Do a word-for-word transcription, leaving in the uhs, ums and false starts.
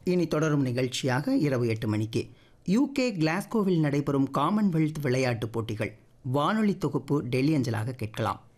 இனி தொடரும் நிகழ்ச்சியாக இரவு எட்டு மணிக்கு யூகே கிளாஸ்கோவில் நடைபெறும் காமன்வெல்த் விளையாட்டுப் போட்டிகள் வானொலி தொகுப்பு டெல்லி அஞ்சலாக கேட்கலாம்.